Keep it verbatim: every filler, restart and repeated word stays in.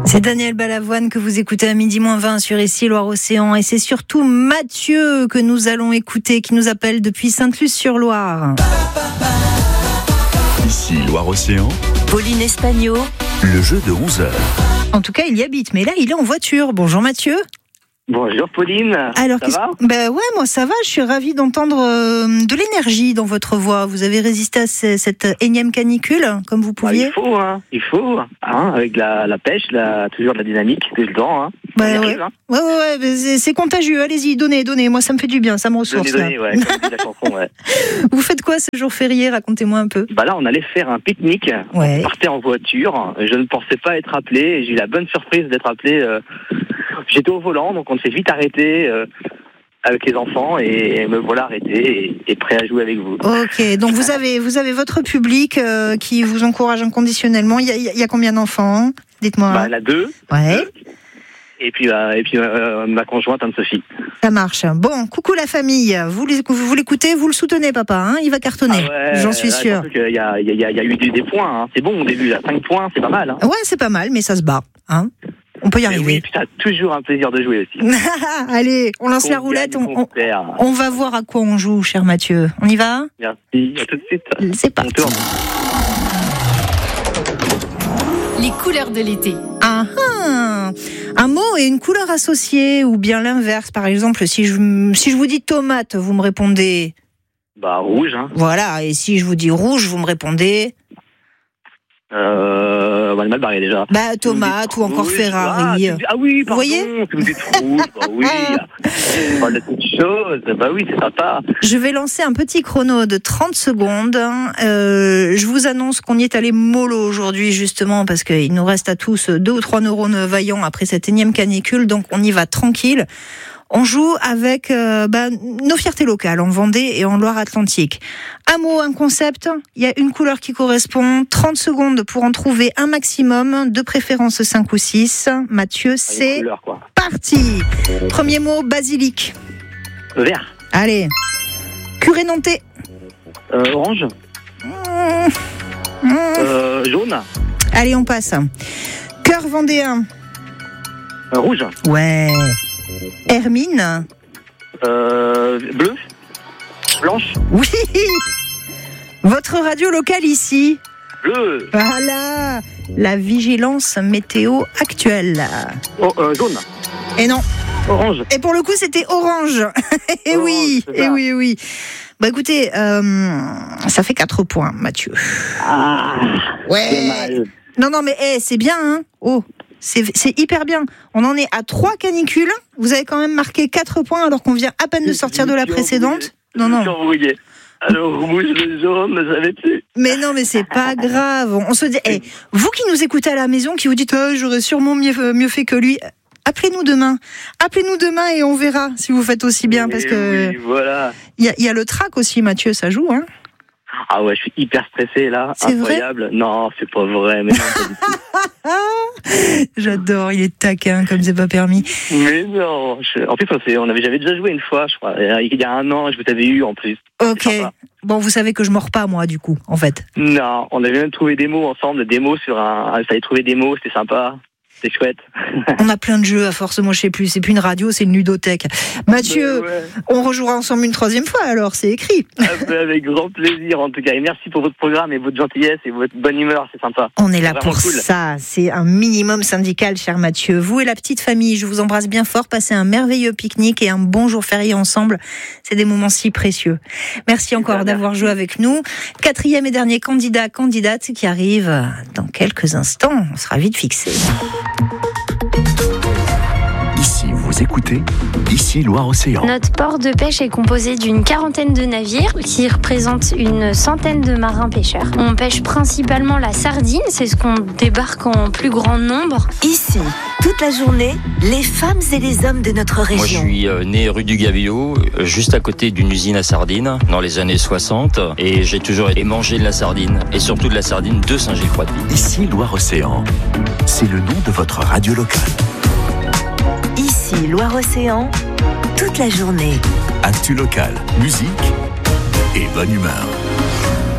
C'est Daniel Balavoine que vous écoutez à midi moins vingt sur Ici Loire-Océan. Et c'est surtout Mathieu que nous allons écouter, qui nous appelle depuis Sainte-Luce-sur-Loire. Ici Loire-Océan. Pauline Espagno. Le jeu de onze heures. En tout cas, il y habite, mais là, il est en voiture. Bonjour Mathieu. Bonjour Pauline, Alors, ça va ? Ben ouais, moi ça va, je suis ravie d'entendre euh, de l'énergie dans votre voix. Vous avez résisté à ce, cette énième canicule, comme vous Bah, pouviez. il faut, hein, il faut, hein, avec la, la pêche, la, toujours de la dynamique, tout le temps. Hein. Bah, On y ouais. arrive, hein. Ouais, ouais, ouais, mais c'est, c'est contagieux. Allez-y, donnez, donnez. Moi, ça me fait du bien, ça me ressource. Donnez, donnez, là. ouais, comme dit la chanson, ouais. Vous faites quoi ce jour férié ? Racontez-moi un peu. Bah là, on allait faire un pique-nique. Ouais. On partait en voiture. Je ne pensais pas être appelé. Et j'ai eu la bonne surprise d'être appelé. Euh, j'étais au volant, donc on s'est vite arrêté euh, avec les enfants et me voilà arrêté et, et prêt à jouer avec vous. Ok, donc vous avez, vous avez votre public euh, qui vous encourage inconditionnellement. Il y a, il y a combien d'enfants ? Dites-moi. Bah, la deux. Ouais. Et puis, euh, et puis euh, ma conjointe Anne-Sophie. Ça marche. Bon, coucou la famille. Vous, les- vous l'écoutez, vous le soutenez, papa. Hein, il va cartonner. Ah ouais, J'en suis là, sûre. surtout qu'il y a, il y, a, il y a eu des, des points. Hein. C'est bon au début, là. cinq points, c'est pas mal. Hein. Ouais, c'est pas mal, mais ça se bat. Hein, on peut y Et arriver. oui, puis t'as toujours un plaisir de jouer aussi. Allez, on lance la Qu'on roulette. gagne, On, qu'on on, perd. on va voir à quoi on joue, cher Mathieu. On y va ? Merci, à tout de suite. C'est On parti. tourne. Les couleurs de l'été. Ah, ah. Un mot et une couleur associée, ou bien l'inverse. Par exemple, si je, si je vous dis tomate, vous me répondez Bah, rouge, hein. voilà. Et si je vous dis rouge, vous me répondez Euh, on est mal barré déjà. bah tomate ou encore Rouge, Ferrari. Ah, tu- ah oui, pardon. voyez Tu me dis rouge, bah oui. On parle de toute chose. Bah oui, c'est sympa. Je vais lancer un petit chrono de trente secondes. Euh, je vous annonce qu'on y est allé mollo aujourd'hui, justement, parce qu'il nous reste à tous deux ou trois neurones vaillants après cette énième canicule, donc on y va tranquille. On joue avec euh, bah, nos fiertés locales en Vendée et en Loire-Atlantique. Un mot, un concept, il y a une couleur qui correspond, trente secondes pour en trouver un maximum, de préférence cinq ou six. Mathieu, Une c'est couleur, quoi. parti. Premier mot, basilic. Vert. Allez. Curé nantais. Euh, orange. Mmh. Mmh. Euh, jaune. Allez, on passe. Cœur vendéen. Euh, rouge. Ouais. Hermine. Euh, bleu. Blanche. Oui. Votre radio locale ici. Bleu. Voilà. La vigilance météo actuelle. Oh, euh, jaune. Et non. Orange. Et pour le coup, c'était orange. Et Orange, oui. c'est Et ça. oui, oui. Bah écoutez, euh, ça fait quatre points, Mathieu. Ah. Ouais. Dommage. Non, non, mais hey, c'est bien, hein. Oh, c'est, c'est hyper bien. On en est à trois canicules. Vous avez quand même marqué quatre points alors qu'on vient à peine de sortir de la précédente. Non, non. Embrouillé. Alors, rouge, le jaune, je savais plus. Mais non, mais c'est pas grave. On se dit, hey, vous qui nous écoutez à la maison, qui vous dites, oh, j'aurais sûrement mieux, mieux fait que lui. Appelez-nous demain. Appelez-nous demain et on verra si vous faites aussi bien. Parce Eh que oui, voilà. il y a, y a le trac aussi, Mathieu, ça joue, hein. Ah ouais, je suis hyper stressé là. C'est Incroyable. Non, c'est pas vrai. Mais non, pas du tout. J'adore, il est taquin comme c'est pas permis. Mais non. je- En plus, on, s'est- on avait j'avais déjà joué une fois, je crois. Il y a un an, je vous avais eu en plus. Ok. C'est sympa. Bon, vous savez que je mords pas, moi, du coup, en fait. Non, on avait même trouvé des mots ensemble, des mots sur un. Il fallait trouver des mots, c'était sympa. C'était chouette. On a plein de jeux, à force, moi, je sais plus. C'est plus une radio, c'est une ludothèque. Mathieu, Ben ouais. on rejouera ensemble une troisième fois, alors, c'est écrit. Ah ben, avec grand plaisir en tout cas. Et merci pour votre programme et votre gentillesse et votre bonne humeur, c'est sympa. On est là Vraiment pour cool. ça. C'est un minimum syndical, cher Mathieu. Vous et la petite famille, je vous embrasse bien fort. Passez un merveilleux pique-nique et un bon jour férié ensemble. C'est des moments si précieux. Merci encore Ben, d'avoir merci. joué avec nous. Quatrième et dernier candidat, candidate qui arrive dans quelques instants. On sera vite fixé. Ici, vous écoutez Ici Loire-Océan. Notre port de pêche est composé d'une quarantaine de navires qui représentent une centaine de marins pêcheurs. On pêche principalement la sardine, c'est ce qu'on débarque en plus grand nombre. Ici, toute la journée, les femmes et les hommes de notre Moi, je région. suis euh, né rue du Gavillo, euh, juste à côté d'une usine à sardines, dans les années soixante. Et j'ai toujours été mangé de la sardine, et surtout de la sardine de Saint-Gilles-Croix-de-Vie. Ici Loire-Océan. C'est le nom de votre radio locale. Ici, Loire-Océan, toute la journée. Actu locale, musique et bonne humeur.